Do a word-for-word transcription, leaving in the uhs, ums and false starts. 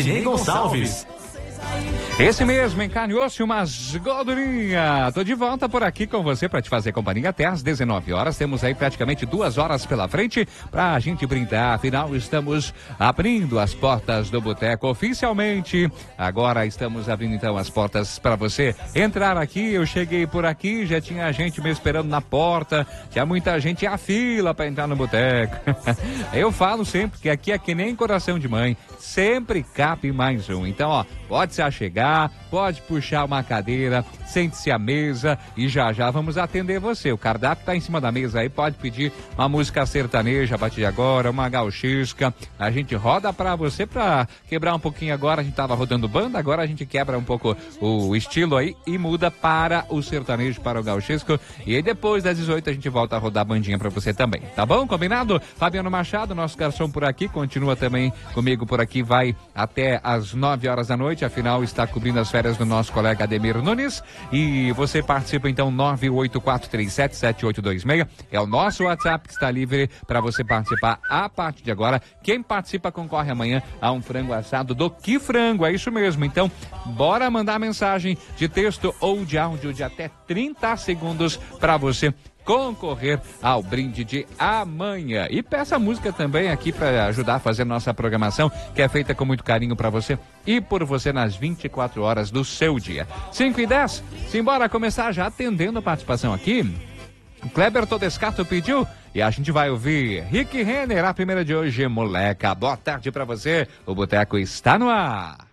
Valdinei Gonçalves. Esse mesmo, encarnou-se umas gordurinha. Tô de volta por aqui com você para te fazer companhia até às dezenove horas. Temos aí praticamente duas horas pela frente pra gente brindar. Afinal, estamos abrindo as portas do boteco oficialmente. Agora estamos abrindo então as portas para você entrar aqui. Eu cheguei por aqui, já tinha gente me esperando na porta. Tinha muita gente à fila para entrar no boteco. Eu falo sempre que aqui é que nem coração de mãe. Sempre cabe mais um. Então, ó, pode se achegar, pode puxar uma cadeira, sente-se à mesa e já já vamos atender você. O cardápio tá em cima da mesa aí, pode pedir uma música sertaneja a partir de agora, uma gauchesca. A gente roda pra você pra quebrar um pouquinho agora. A gente tava rodando banda, agora a gente quebra um pouco o estilo aí e muda para o sertanejo, para o gauchesco. E aí depois das dezoito a gente volta a rodar a bandinha pra você também. Tá bom? Combinado? Fabiano Machado, nosso garçom por aqui, continua também comigo por aqui. Que vai até às nove horas da noite, afinal está cobrindo as férias do nosso colega Ademir Nunes. E você participa então nove oito quatro três sete sete oito dois seis, é o nosso WhatsApp que está livre para você participar a partir de agora. Quem participa concorre amanhã a um frango assado do Que Frango, é isso mesmo. Então bora mandar mensagem de texto ou de áudio de até trinta segundos para você concorrer ao brinde de amanhã. E peça música também aqui para ajudar a fazer nossa programação, que é feita com muito carinho para você e por você nas vinte e quatro horas do seu dia. cinco e dez, simbora começar já atendendo a participação aqui. O Kleber Todescato pediu e a gente vai ouvir Rick Renner, a primeira de hoje, moleca. Boa tarde para você, o Boteco está no ar.